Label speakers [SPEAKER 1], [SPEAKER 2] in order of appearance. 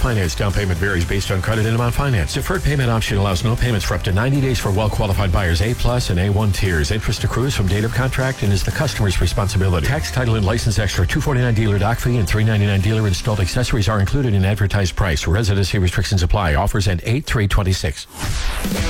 [SPEAKER 1] finance. Down payment varies based on credit and amount financed. Deferred payment option allows no payments for up to 90 days for well-qualified buyers. A+ and A1 tiers. Interest accrues from date of contract and is the customer's responsibility. Tax, title, and license extra. $249 dealer dock fee and $399 dealer installed accessories are included in advertised price. Residency restrictions apply. Offers end 8/3/26.